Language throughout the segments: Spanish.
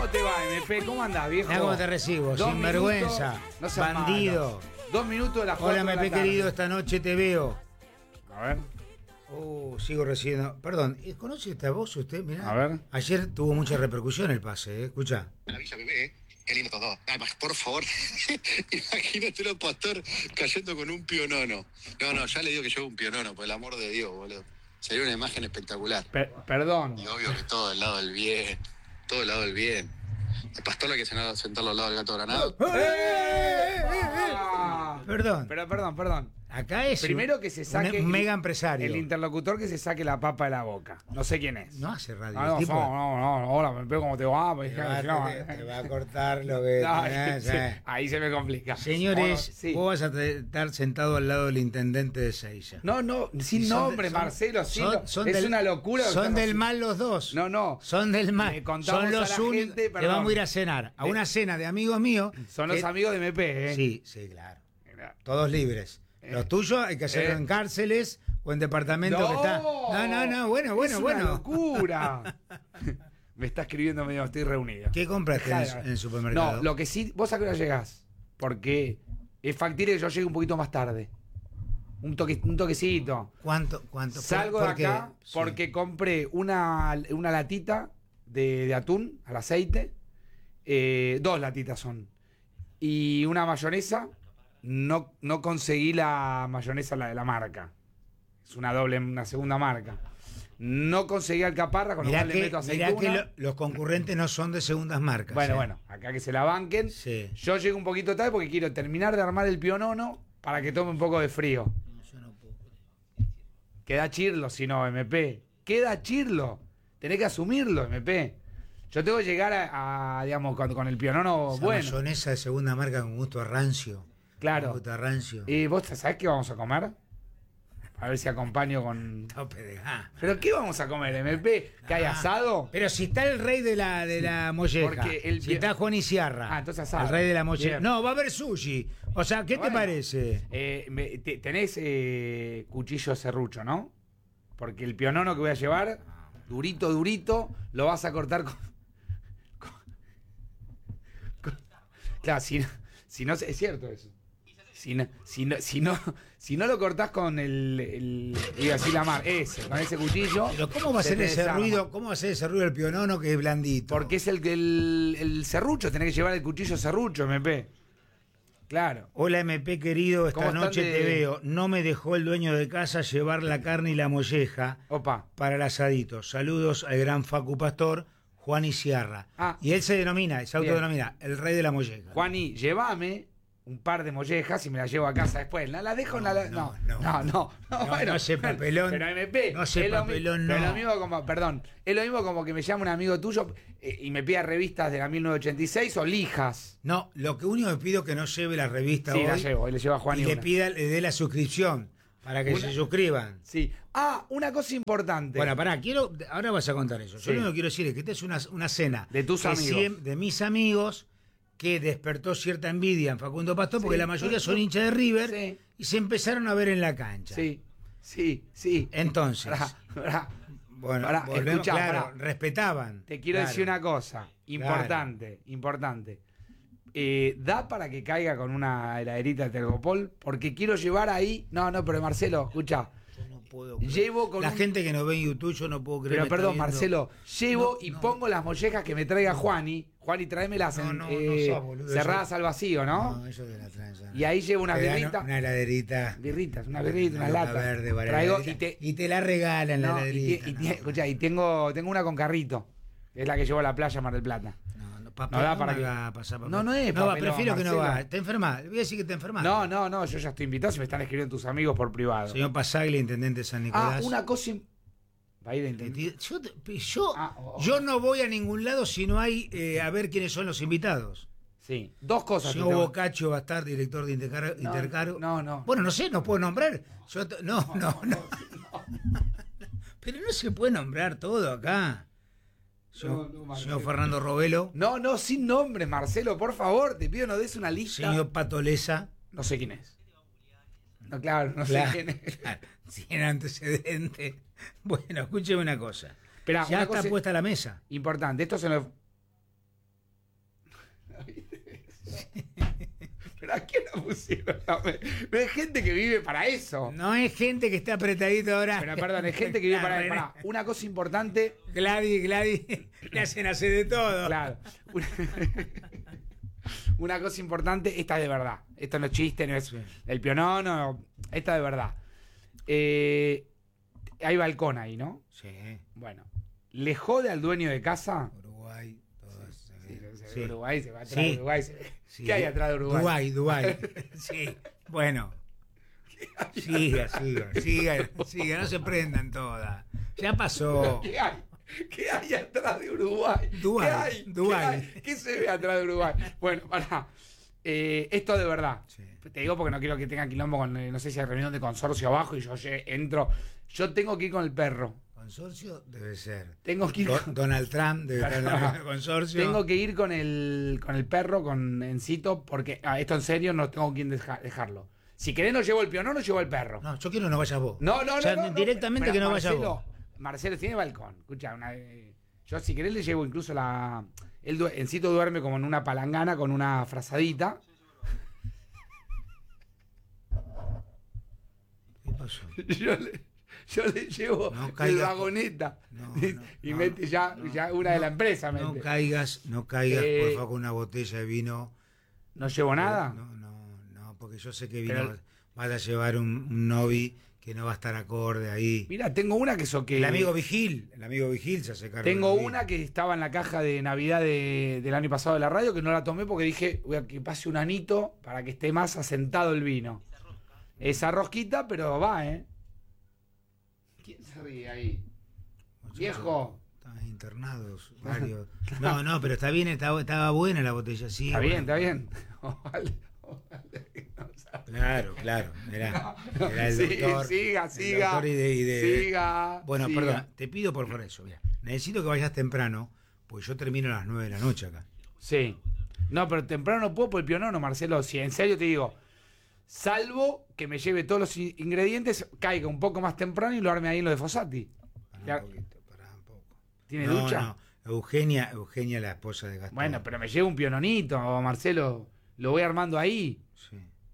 te va, MP? ¿Cómo andás, viejo? Mirá cómo te recibo, sinvergüenza, No seas bandido. malo. 2 minutos de las 4 Hola, de la MP tarde. querido, esta noche te veo. A ver. Sigo recibiendo. Perdón, ¿conoce esta voz usted? Mirá. A ver. Ayer tuvo mucha repercusión el pase, Escucha. Maravilla, bebé, qué lindo todo. Además, por favor, imagínatelo, pastor, cayendo con un pionono. No, ya le digo que yo un pionono, por el amor de Dios, boludo. Sería una imagen espectacular. Perdón. Y obvio que todo del lado del bien, todo del lado del bien. El pastor hay que sentarlo al lado del gato granado. Perdón. Pero perdón. Acá es Primero que se saque un mega empresario. el interlocutor que se saque la papa de la boca. No sé quién es. No hace radio. No, el tipo hola, MP, ¿cómo te va? te va a cortar lo que No, tenés, ahí se me complica. Señores, Sí. vos vas a estar sentado al lado del intendente de Seiza. No, sin nombre, Marcelo. Es una locura. lo que Son estás del haciendo. mal los dos. No. Son del mal. Le contamos Son a los la únicos. gente, Te perdón. vamos a ir a cenar. A una cena de amigos míos. Son los amigos de MP, ¿eh? Sí, claro. Todos libres. Los tuyos hay que hacerlo en cárceles o en departamentos que están. No, bueno. Es una locura. Me está escribiendo medio, estoy reunido. ¿Qué compraste en el supermercado? No, lo que sí, vos a qué hora llegás. Porque es factible que yo llegue un poquito más tarde. Un toquecito. ¿Cuánto? Salgo de acá porque compré una latita de atún al aceite. 2 latitas son. Y una mayonesa. No conseguí la mayonesa, la de la marca. Es una segunda marca. No conseguí alcaparra, con lo cual le meto aceituna. Mirá que los concurrentes no son de segundas marcas. Bueno, acá que se la banquen. Sí. Yo llego un poquito tarde porque quiero terminar de armar el pionono para que tome un poco de frío. No, yo no puedo. Queda chirlo si no, MP. Queda chirlo. Tenés que asumirlo, MP. Yo tengo que llegar a digamos, con el pionono Esa bueno. mayonesa de segunda marca con gusto a rancio. Claro. Con gusto a rancio. ¿Y vos sabés qué vamos a comer? A ver si acompaño con... Tope de gama. ¿Pero qué vamos a comer, MP? ¿Que hay asado? Pero si está el rey de la molleja, Porque si está Juan Isiarra, entonces asado. el rey de la molleja. Bien. No, va a haber sushi. O sea, ¿qué te Bueno. parece? Tenés cuchillo serrucho, ¿no? Porque el pionono que voy a llevar, durito, lo vas a cortar con claro, si no, es cierto eso. Si no lo cortás con iba a decir con ese cuchillo. Pero ¿cómo va a se ser te ese desarma. ruido? ¿Cómo va a ser ese ruido del pionono que es blandito? Porque es el serrucho, tenés que llevar el cuchillo serrucho, MP. Claro. Hola MP querido, esta ¿Cómo están noche de- te veo. No me dejó el dueño de casa llevar la carne y la molleja Opa. para el asadito. Saludos al gran Facu Pastor, Juan Isiarra. Ah. Y él se autodenomina el rey de la molleja. Juani, llévame un par de mollejas y me las llevo a casa después. ¿La dejo en la.? No, no ese papelón. Pero MP. No ese es lo papelón, pero no. lo mismo como, perdón, es lo mismo como que me llama un amigo tuyo y me pida revistas de la 1986 o lijas. No, lo que único que pido es que no lleve la revista Sí, hoy. la llevo, y le llevo a Juan y le dé la suscripción para que se suscriban. Sí. Una cosa importante. Bueno, pará, ahora vas a contar eso. Yo Sí. lo único que quiero decir es que esta es una cena De tus amigos. de mis amigos, que despertó cierta envidia en Facundo Pastor, porque Sí. la mayoría son hinchas de River, Sí. y se empezaron a ver en la cancha. Sí. Entonces, Pará. bueno, Pará, volvemos, escuchá, claro, pará. respetaban. Te quiero decir una cosa importante. ¿Da para que caiga con una heladerita de Tergopol? Porque quiero llevar ahí. No, pero Marcelo, escucha. Yo no puedo creer. Llevo con la gente que nos ve en YouTube, yo no puedo creer. Pero me está perdón, viendo. Marcelo, llevo No, y no. pongo las mollejas que me traiga Juani. Juani, tráemelas No sos boludo, cerradas eso- al vacío, ¿no? No, eso de la tranza. Y ahí llevo unas Te dan birritas. Una heladerita. Una birrita, una loca lata. verde para Traigo heladerita. Y te la regalan la no, heladerita. escuchá, y tengo una con carrito, que es la que llevo a la playa Mar del Plata. No, papá, No da para me que- va a pasar papel. No es No va, papelón, prefiero que no Marcelo. va. Te enfermas. Voy a decir que te enfermas. No, yo ya estoy invitado, si me están escribiendo tus amigos por privado. Señor Pasaglia, intendente de San Nicolás. Una cosa. Va a ir a intentar. Yo no voy a ningún lado si no hay a ver quiénes son los invitados. Sí, 2 cosas. Señor Boccaccio va a estar director de Intercaro. No. Bueno, no sé, no puedo nombrar. No. Pero no se puede nombrar todo acá. Señor Marcelo. Fernando Robelo. No, sin nombres, Marcelo, por favor, te pido no des una lista. Señor Patolesa. No sé quién es. No, claro, no sé Claro, quién es. claro, sin antecedente. Bueno, escúcheme una cosa. Esperá, Ya una está cosa puesta la mesa. importante, esto se lo. ¿A quién la pusieron? No es gente que vive para eso. No es gente que está apretadito ahora. Pero perdón, es gente que vive para una cosa importante. Gladys, le hacen hacer de todo. Claro. Una cosa importante, esta es de verdad. Esto no es chiste, no es el pionono, esta de verdad. Hay balcón ahí, ¿no? Sí. Bueno, ¿le jode al dueño de casa? Uruguay, todos. Sí. Uruguay se va atrás de Uruguay. Sí. ¿Qué hay atrás de Uruguay? Dubái. Sí. Bueno. Siga, no se prendan todas. Ya pasó. ¿Qué hay atrás de Uruguay? Dubái. ¿Qué se ve atrás de Uruguay? Bueno, pará. Esto de verdad. Sí. Te digo porque no quiero que tenga quilombo con, no sé si hay reunión de consorcio abajo y yo entro. Yo tengo que ir con el perro. Consorcio debe ser. Tengo que ir Donald Trump debe estar en el consorcio. Tengo que ir con el perro, con Encito, porque esto en serio no tengo quien dejarlo. Si querés no llevo el pionono, no llevo el perro. No, yo quiero que no vayas vos. No, o sea, directamente pero que no vayas vos. Marcelo tiene balcón. Escucha, yo si querés le llevo incluso Encito duerme como en una palangana con una frazadita. ¿Qué pasó? Yo le llevo el vagoneta y mete ya una de la empresa. No caigas, por favor, con una botella de vino. ¿No llevo nada? No, porque yo sé que vino vas a llevar un novi que no va a estar acorde ahí. Mira, tengo una que el amigo Vigil se hace cargo. Tengo una que estaba en la caja de Navidad del año pasado de la radio que no la tomé porque dije, voy a que pase un anito para que esté más asentado el vino. Esa rosquita, pero va, ¿eh? ¿Quién se ríe ahí? Viejo. Estaban internados varios. No, pero está bien, estaba buena la botella, sí. Está bien. Ojalá Claro. Era el doctor. Siga. Doctor Siga. Bueno, perdón, te pido por favor eso. Mira, necesito que vayas temprano, porque yo termino a las 9 de la noche acá. Sí. No, pero temprano no puedo por el pionono, Marcelo. Si en serio te digo, salvo que me lleve todos los ingredientes, caiga un poco más temprano y lo arme ahí en lo de Fossati. Pará un poco. ¿Tiene ducha? No. Eugenia, la esposa de Gastón. Bueno, pero me llevo un piononito, Marcelo. Lo voy armando ahí. Sí.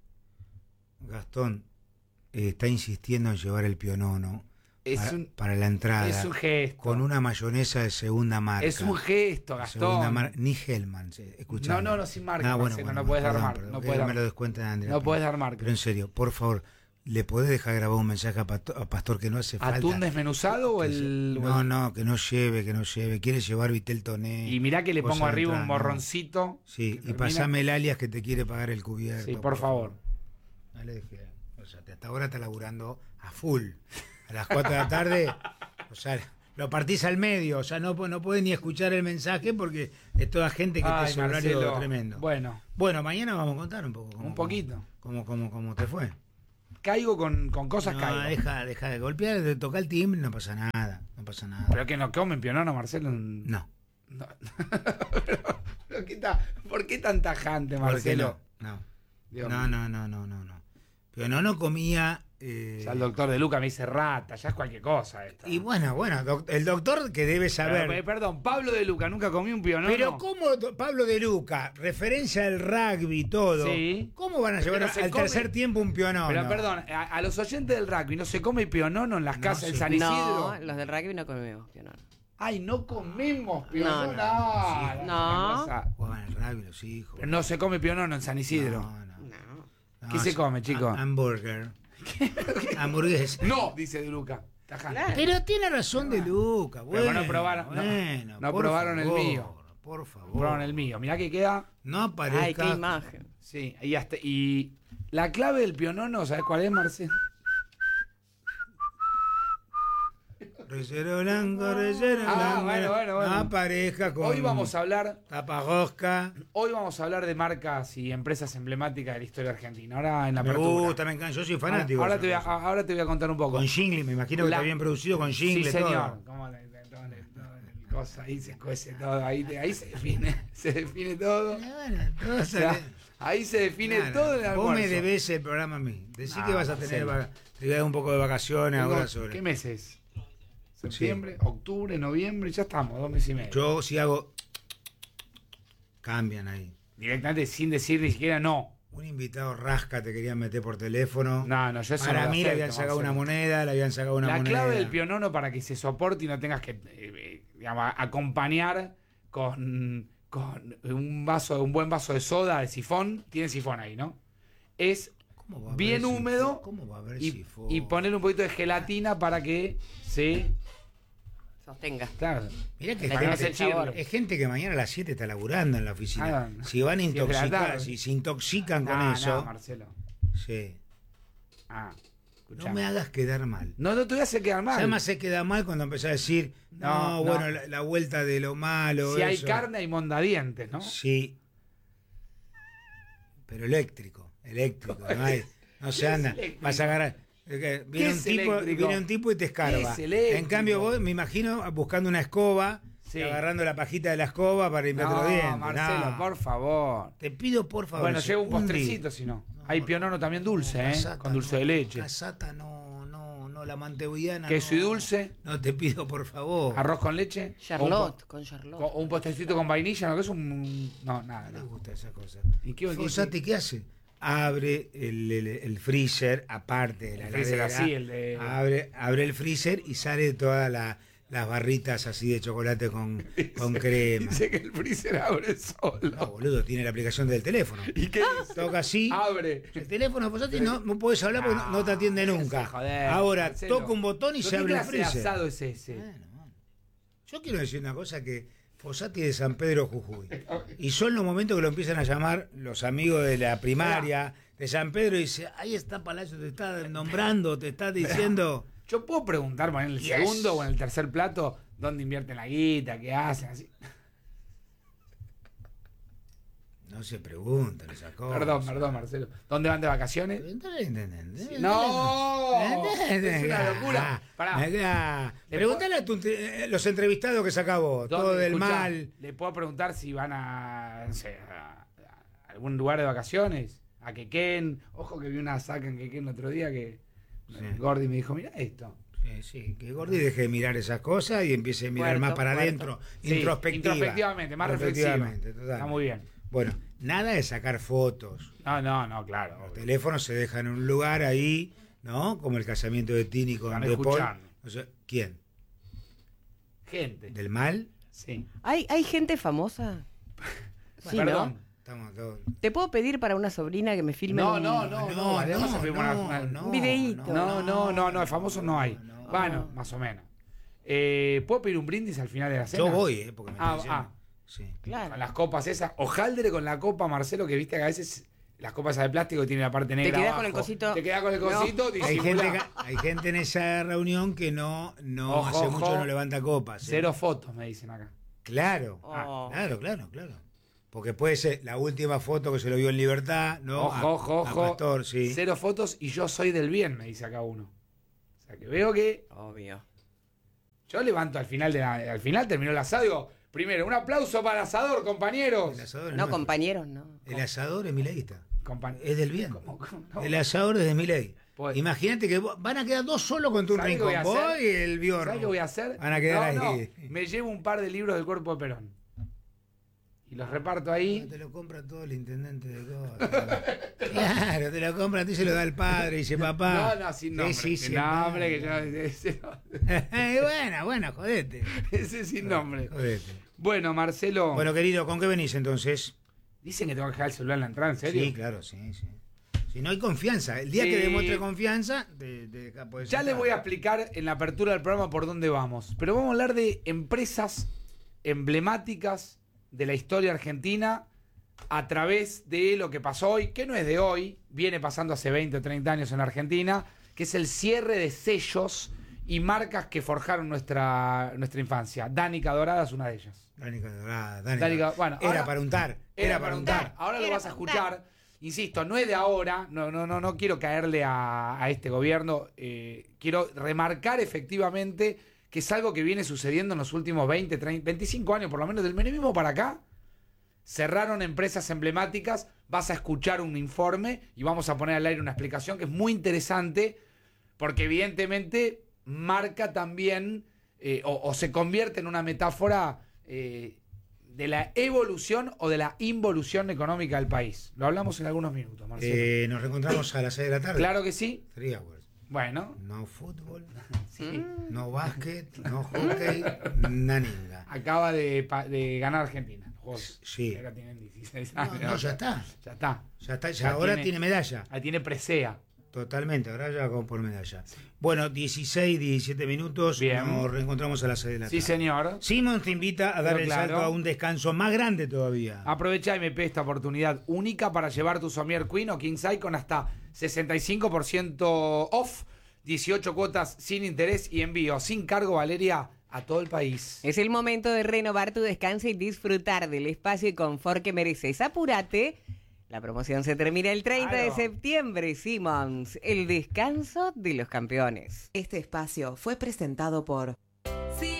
Gastón está insistiendo en llevar el pionono para la entrada. Es un gesto. Con una mayonesa de segunda marca. Es un gesto, Gastón. Ni Hellman, escuchá. No, sin marca, bueno, no puedes dar marca. No me lo descuenten a Andrea. No puedes dar marca. Pero en serio, por favor, ¿le podés dejar grabar un mensaje a Pastor que no hace falta? ¿Atún desmenuzado o el...? No, que no lleve. Quiere llevar vitel toné. Y mirá que le pongo arriba un morroncito. Sí, y pasame el alias que te quiere pagar el cubierto. Sí, por favor. No le dejé. O sea, hasta ahora está laburando a full. A las 4 de la tarde, o sea, lo partís al medio. O sea, no puede ni escuchar el mensaje porque es toda gente que te hace un horario tremendo. Bueno, mañana vamos a contar un poco. Un poquito. ¿Cómo te fue? Caigo con cosas, caigo. Deja de golpear, de tocar el timbre, no pasa nada. ¿Pero que no comen pionono, Marcelo? No. pero ¿por qué tan tajante, Marcelo? No. Pionono comía... Ya el doctor de Luca me dice rata, ya es cualquier cosa esto. Y bueno, el doctor que debe saber... Perdón, Pablo de Luca nunca comió un pionono. Pero ¿cómo Pablo de Luca, referencia al rugby y todo, sí, cómo van a llevar al tercer tiempo un pionono? Pero perdón, a los oyentes del rugby, ¿no se come pionono en las casas del San Isidro? No, los del rugby no comemos pionono. Ay, no comemos pionono. No. Juegan al rugby los hijos. Pero no se come pionono en San Isidro. No. ¿Qué se come, chicos? Hamburger. Hamburguesa. No, dice De Luca. Claro. Pero tiene razón De Luca. Bueno, no probaron, no probaron el mío. Por favor. Probaron el mío. Mirá que queda. No aparezca. Ay, qué imagen. Sí, y la clave del pionono, ¿sabes cuál es, Marcelo? Relleno blanco. Bueno. No aparezca con... Hoy vamos a hablar... Taparrosca. Hoy vamos a hablar de marcas y empresas emblemáticas de la historia argentina. Ahora en la Me apertura. gusta, me encanta. Yo soy fanático. Ahora te voy a contar un poco. Con jingle, me imagino que está bien producido con jingle. Sí, señor. Todo. Ahí se cuece todo. Ahí se define todo. Bueno, ahí se define todo en el almuerzo. Vos me debes el programa a mí. Decí que vas a tener... Te voy a dar un poco de vacaciones ahora sobre... ¿Qué meses? Septiembre, octubre, noviembre, ya estamos, 2 meses y medio. Yo si hago... Cambian ahí. Directamente sin decir ni siquiera no. un invitado rasca te querían meter por teléfono. No, yo eso Para no lo mí le acepto, habían sacado Marcelo. una moneda, le habían sacado una La moneda. clave del pionono para que se soporte y no tengas que digamos, acompañar con un buen vaso de soda, de sifón. Tiene sifón ahí, ¿no? Es ¿Cómo va a haber bien sifón? húmedo ¿Cómo va a haber y, sifón? y ponerle un poquito de gelatina para que se... Sostenga. Mirá Claro. que Le Para que no tenés se el sabor. chirre. es gente que mañana a las 7 está laburando en la oficina. Ah, no. Si van a Si es de la intoxicar, tarde. si se intoxican con No, eso, Marcelo. sí. Ah, No escuchame. me hagas quedar mal. No te voy a hacer quedar mal. Además se queda mal cuando empezás a decir, No, bueno, no. la vuelta de lo malo. Si hay eso. carne, hay mondadientes, ¿no? Sí. Pero eléctrico. No se anda. eléctrico? Vas a agarrar. Viene es eléctrico? viene un tipo y te escarba. es eléctrico? En cambio, vos me imagino buscando una escoba Sí. y agarrando la pajita de la escoba para limpiarte los dientes. No, Marcelo, No. por favor. Te pido por favor. Bueno, lleva un día. postrecito, si no. Hay pionono también dulce, ¿eh? Casata Con dulce no, de leche. Casata no, la manteguiana. Queso y no. dulce. No te pido por favor. Arroz con leche. Charlotte, con Charlotte. O un postrecito con vainilla, ¿no? Que es un... No, nada. No me No. gusta esa cosa. ¿Y qué- Fossati, ¿qué hace? Abre el freezer, aparte de la El freezer heladera, así, el de- abre el freezer y sale todas las barritas así de chocolate con crema. Dice que el freezer abre solo. No, boludo, tiene la aplicación del teléfono. ¿Y qué dice? Toca así. Abre. El teléfono, Fossati, no puedes hablar porque no te atiende nunca. Joder, Ahora Marcelo. toca un botón y ¿Pero se qué abre el clase de freezer. asado es ese? Bueno, bueno. Yo quiero decir una cosa que Fossati es de San Pedro Jujuy. Y son los momentos que lo empiezan a llamar los amigos de la primaria de San Pedro y dice, ahí está Palacio, te está nombrando, te está diciendo. Yo puedo preguntar en el Yes. segundo o en el tercer plato dónde invierten la guita, qué hacen, así. No se preguntan esas cosas. Perdón, Marcelo. ¿Dónde van de vacaciones? No, Es una locura. Pará. Pregúntale a los entrevistados que saca vos, todo ¿Dónde? del Escuchá, mal. Le puedo preguntar si van a, no sé, a algún lugar de vacaciones, a Quequén. Ojo que vi una saca en Quequén el otro día que Sí. Gordy me dijo, mira esto. Sí, que Gordi deje de mirar esas cosas y empiece a mirar más para adentro, Sí, introspectivamente, más reflexiva. total. Está muy bien. Bueno, nada de sacar fotos. No, claro. Los teléfonos se dejan en un lugar ahí, ¿no? Como el casamiento de Tini con Están De Paul. escuchando. O sea, ¿quién? Gente. ¿Del mal? Sí. ¿Hay gente famosa? Sí, Perdón. ¿no? Estamos todos. ¿Te puedo pedir para una sobrina que me filme No, un- además se filmó Un videíto. No, famosos no hay. no. Bueno, más o menos. ¿Puedo pedir un brindis al final de la cena? Yo voy, porque me está diciendo. Ah, Sí. con Claro. las copas esas. Ojaldre con la copa, Marcelo, que viste que a veces las copas esas de plástico tienen la parte negra. quedás abajo. con el cosito. Te quedás con el No. cosito. disimulá. Hay gente en esa reunión que no Ojo, hace mucho ojo. no levanta copas. ¿eh? Cero fotos, me dicen acá. Claro. Oh. Claro. Porque puede ser la última foto que se lo vio en libertad, ¿no? Ojo. A Pastor, sí. Cero fotos y yo soy del bien, me dice acá uno. O sea que veo que Obvio. yo levanto al final al final terminó el asado, digo, primero, un aplauso para el asador, compañeros. El asador es No, nuestro. compañeros, no. El asador es mileísta. Es del bien. ¿Cómo no? El asador es de Milei. Pues- Imagínate que van a quedar dos solos contra un ¿Sabés qué voy rincón. a Vos hacer? y el biorro. ¿Sabes qué voy a hacer? Van a quedar No, ahí. me llevo un par de libros del cuerpo de Perón. Y los reparto ahí. Te lo compra todo el intendente de Córdoba. Claro, te lo compra, a ti se lo da el padre y dice papá. No, sin nombre. Sí, sin sí, nombre, que no. yo, ese, Bueno, jodete. ese sin nombre. Jodete. Bueno, Marcelo, Bueno, querido, ¿con qué venís entonces? dicen que tengo que dejar el celular en la entrada, ¿en serio? Sí, claro, sí. Si no hay confianza, el día que demuestre confianza, podés Ya le entrar. voy a explicar en la apertura del programa por dónde vamos. Pero vamos a hablar de empresas emblemáticas de la historia argentina a través de lo que pasó hoy, que no es de hoy, viene pasando hace 20 o 30 años en Argentina, que es el cierre de sellos y marcas que forjaron nuestra infancia. Danica Dorada es una de ellas. Danica Dorada, Danica, bueno, era ahora- para untar. Era para untar. Ahora lo Era vas a para untar. escuchar. Insisto, no es de ahora, no quiero caerle a este gobierno. Quiero remarcar efectivamente que es algo que viene sucediendo en los últimos 20, 30, 25 años, por lo menos del menemismo para acá. Cerraron empresas emblemáticas, vas a escuchar un informe y vamos a poner al aire una explicación que es muy interesante, porque evidentemente marca también o se convierte en una metáfora de la evolución o de la involución económica del país. Lo hablamos en algunos minutos, Marcelo. Nos reencontramos a las 6 de la tarde. Claro que sí. 3 hours. Bueno. No fútbol, Sí. no básquet, no hockey, naninga. Acaba de ganar Argentina. Juegos. Sí. Ahora tienen 16 años. No, ya está. Ya está. Ya está, Ya ahora tiene medalla. Ahí tiene presea. Totalmente, ahora ya como por medalla. Bueno, 16, 17 minutos. Bien. Nos reencontramos a las 6 de la tarde. Sí, señor. Simon te invita a dar Pero el claro. salto a un descanso más grande todavía. Aprovecha MP esta oportunidad única para llevar tu Somier Queen o King Size con hasta 65% off, 18 cuotas sin interés y envío sin cargo, Valeria, a todo el país. Es el momento de renovar tu descanso y disfrutar del espacio y confort que mereces. Apúrate. La promoción se termina el 30 de Claro. septiembre, Simmons. El descanso de los campeones. Este espacio fue presentado por